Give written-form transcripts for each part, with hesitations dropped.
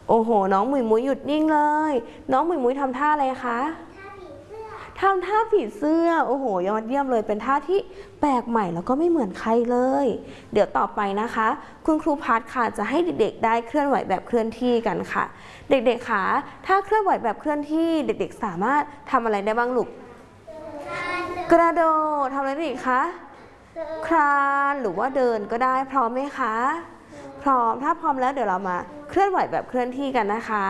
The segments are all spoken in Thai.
โอ้โหน้องหมุยหมุยหยุดนิ่งเลยน้องหมุยหมุยทำท่าอะไรคะทำท่าผีเสื้อโอ้โหยอดเยี่ยมเลยเป็นท่าที่แปลกใหม่แล้วก็ไม่เหมือนใครเลยเดี๋ยวต่อไปนะคะคุณครูพัดค่ะจะให้เด็กๆได้เคลื่อนไหวแบบเคลื่อนที่กันค่ะเด็กๆค่ะถ้าเคลื่อนไหวแบบเคลื่อนที่เด็กๆสามารถทำอะไรได้บ้างลูกกระโดดทำอะไรได้อีกคะคลานหรือว่าเดินก็ได้พร้อมไหมคะพร้อมถ้าพร้อมแล้วเดี๋ยวเรามาเคลื่อนไหวแบบเคลื่อนที่กันนะคะ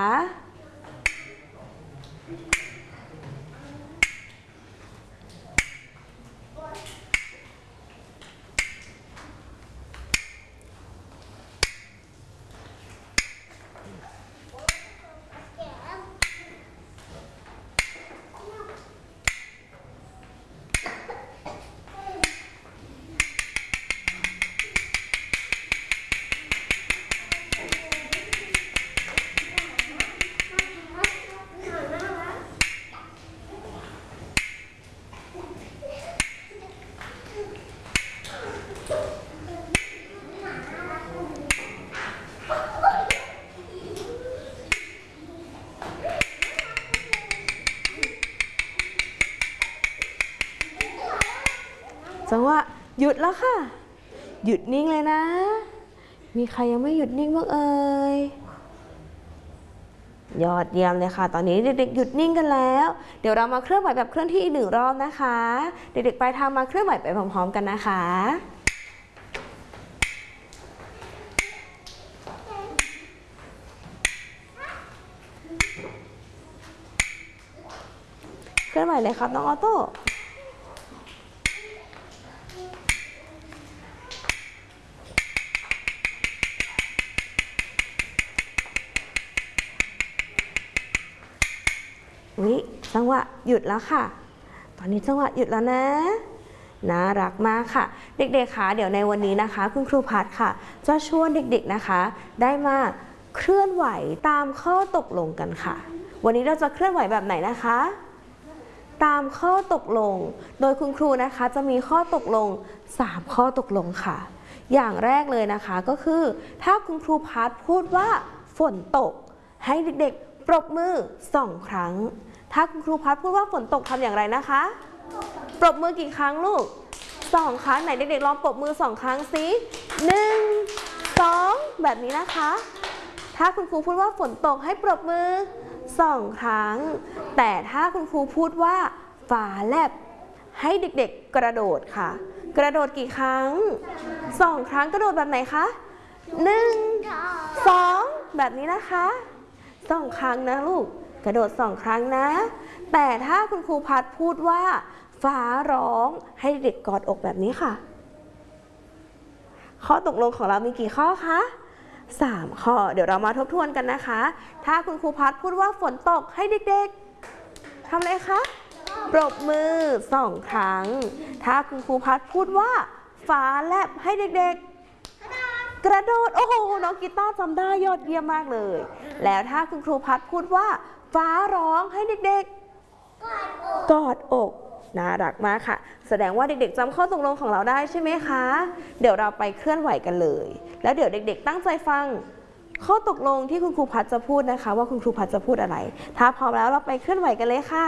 จังหวะหยุดแล้วค่ะหยุดนิ่งเลยนะมีใครยังไม่หยุดนิ่งบ้างเอ่ยยอดเยี่ยมเลยค่ะตอนนี้เด็กๆหยุดนิ่งกันแล้วเดี๋ยวเรามาเคลื่อนไหวแบบเคลื่อนที่อีก1 รอบนะคะเด็กๆไปทางมาเคลื่อนไหวไปพร้อมๆกันนะคะเคลื่อนไหวเลยครับน้องออโต้จังหวะหยุดแล้วค่ะตอนนี้จังหวะหยุดแล้วนะน่ารักมากค่ะเด็กๆค่ะเดี๋ยวในวันนี้นะคะคุณครูพัดค่ะจะชวนเด็กๆนะคะได้มาเคลื่อนไหวตามข้อตกลงกันค่ะวันนี้เราจะเคลื่อนไหวแบบไหนนะคะตามข้อตกลงโดยคุณครูนะคะจะมีข้อตกลง3 ข้อตกลงค่ะอย่างแรกเลยนะคะก็คือถ้าคุณครูพัดพูดว่าฝนตกให้เด็กๆปรบมือ2 ครั้งถ้าคุณครูพัดพูดว่าฝนตกทำอย่างไรนะคะปรบมือกี่ครั้งลูก2 ครั้งไหนเด็กๆลองปรบมือ2 ครั้งสิ1 2แบบนี้นะคะถ้าคุณครูพูดว่าฝนตกให้ปรบมือ2 ครั้งแต่ถ้าคุณครูพูดว่าฟ้าแลบให้เด็กๆกระโดดค่ะกระโดดกี่ครั้ง2 ครั้งกระโดดแบบไหนคะ1 2แบบนี้นะคะ2 ครั้งนะลูกกระโดด2 ครั้งนะแต่ถ้าคุณครูพัดพูดว่าฟ้าร้องให้เด็กกอดอกแบบนี้ค่ะข้อตกลงของเรามีกี่ข้อคะ3 ข้อเดี๋ยวเรามาทบทวนกันนะคะถ้าคุณครูพัดพูดว่าฝนตกให้เด็กๆทำอะไรคะปรบมือ2 ครั้งถ้าคุณครูพัดพูดว่าฟ้าแลบให้เด็กๆกระโดดโอ้โหน้องกีตาร์จำได้ยอดเยี่ยมมากเลยแล้วถ้าคุณครูพัดพูดว่าฟ้าร้องให้เด็กๆกอดอกน่ารักมากค่ะแสดงว่าเด็กๆจำข้อตกลงของเราได้ใช่ไหมคะเดี๋ยวเราไปเคลื่อนไหวกันเลยแล้วเดี๋ยวเด็กๆตั้งใจฟังข้อตกลงที่คุณครูพัดจะพูดนะคะว่าคุณครูพัดจะพูดอะไรถ้าพร้อมแล้วเราไปเคลื่อนไหวกันเลยค่ะ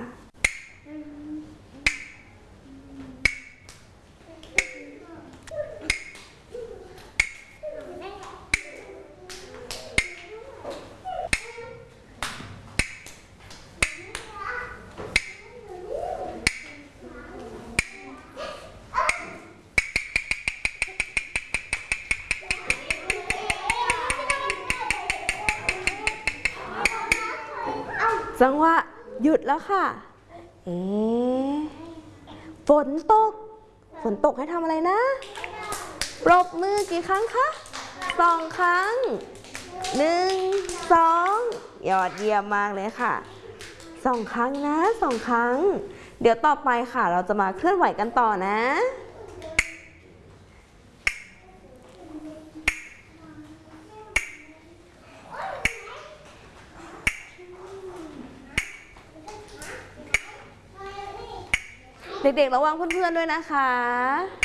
จังหวะหยุดแล้วค่ะฝนตกให้ทำอะไรนะปรบมือกี่ครั้งคะ2 ครั้ง1 2ยอดเยี่ยมมากเลยค่ะ2 ครั้งนะ2 ครั้งเดี๋ยวต่อไปค่ะเราจะมาเคลื่อนไหวกันต่อนะเด็กๆระวังเพื่อนๆด้วยนะคะ